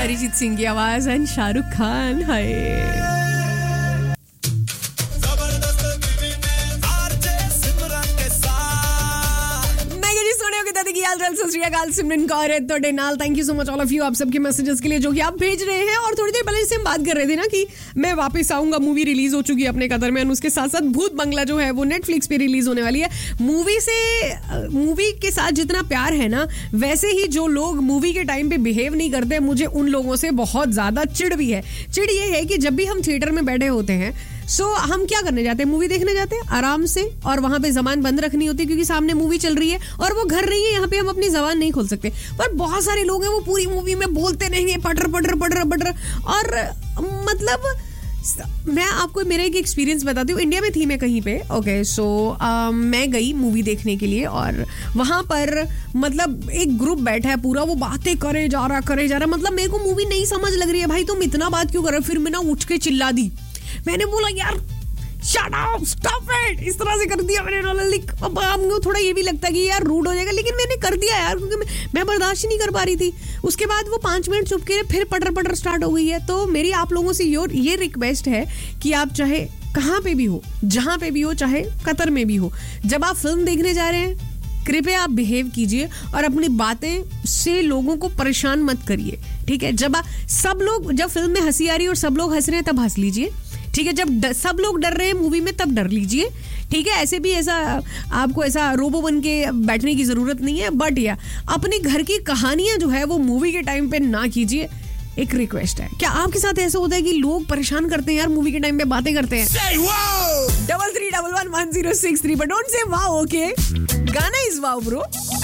अरिजीत सिंह की आवाज एंड शाहरुख खान। हाय सिमरन कौर है तो denial. Thank you so much all of you, आप सबके मैसेजेस के लिए जो कि आप भेज रहे हैं। और थोड़ी देर पहले से हम बात कर रहे थे ना कि मैं वापस आऊंगा, मूवी रिलीज हो चुकी है अपने कतर में, और उसके साथ साथ भूत बंगला जो है वो नेटफ्लिक्स पे रिलीज होने वाली है। मूवी के साथ जितना प्यार है ना, वैसे ही जो लोग मूवी के टाइम पे बिहेव नहीं करते, मुझे उन लोगों से बहुत ज्यादा चिढ़ भी है। चिढ़ ये है कि जब भी हम थिएटर में बैठे होते हैं, हम क्या करने जाते हैं, मूवी देखने जाते हैं आराम से, और वहां पे जबान बंद रखनी होती है क्योंकि सामने मूवी चल रही है और वो घर नहीं है, यहाँ पे हम अपनी जबान नहीं खोल सकते। पर बहुत सारे लोग हैं वो पूरी मूवी में बोलते रहेंगे पटर पटर पटर पटर। और मतलब मैं आपको मेरा एक एक्सपीरियंस बताती हूँ। इंडिया में थी मैं कहीं पे, ओके, सो मैं गई मूवी देखने के लिए, और वहां पर मतलब एक ग्रुप बैठा है पूरा, वो बातें करे जा रहा। मतलब मेरे को मूवी नहीं समझ लग रही है, भाई तुम इतना बात क्यों कर रहे हो। फिर मैं ना उठ के चिल्ला दी, मैंने बोला यार शट अप, स्टॉप इट, इस तरह से कर दिया मैंने। अब हमको थोड़ा ये भी लगता है कि यार रूड हो जाएगा, लेकिन मैंने कर दिया यार, क्योंकि मैं बर्दाश्त ही नहीं कर पा रही थी। उसके बाद वो 5 मिनट चुप के फिर पटर पटर स्टार्ट हो गई है। तो मेरी आप लोगों से ये रिक्वेस्ट है कि आप चाहे कहाँ पे भी हो, जहां पे भी हो, चाहे कतर में भी हो, जब आप फिल्म देखने जा रहे हैं, कृपया आप बिहेव कीजिए और अपनी बातें से लोगों को परेशान मत करिए, ठीक है। जब फिल्म में हंसी आ रही है और सब लोग हंस रहे हैं, तब हंस लीजिए, ठीक है। जब सब लोग डर रहे हैं मूवी में, तब डर लीजिए, ठीक है। ऐसे भी आपको ऐसा रोबो बन के बैठने की जरूरत नहीं है। बट या अपने घर की कहानियां जो है वो मूवी के टाइम पे ना कीजिए, एक रिक्वेस्ट है। क्या आपके साथ ऐसा होता है कि लोग परेशान करते हैं यार, मूवी के टाइम पे बातें करते हैं? 33111063 पर डोंट से वाओ, ओके, गाना इज वाओ ब्रो।